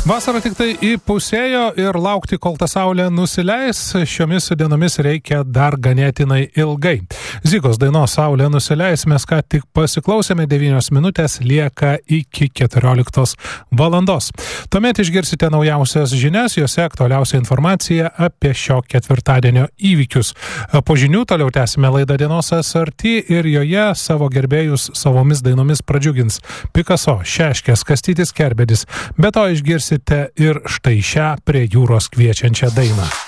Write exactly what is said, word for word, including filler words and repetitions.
Vasara tik tai įpusėjo ir laukti, kol ta saulė nusileis, šiomis dienomis reikia dar ganėtinai ilgai. Zigos dainos Saulė nusileis mes ką tik pasiklausėme, devynios minutės lieka iki keturioliktos valandos. Tuomet išgirsite naujausias žinias, jose aktualiausia informacija apie šio ketvirtadienio įvykius. Po žinių toliau tęsime laidą Dienos S R T ir joje savo gerbėjus savomis dainomis pradžiugins Picasso, Šeškės, Kastytis Kerbedis. Be to išgirsite ir štai šią prie jūros kviečiančią dainą.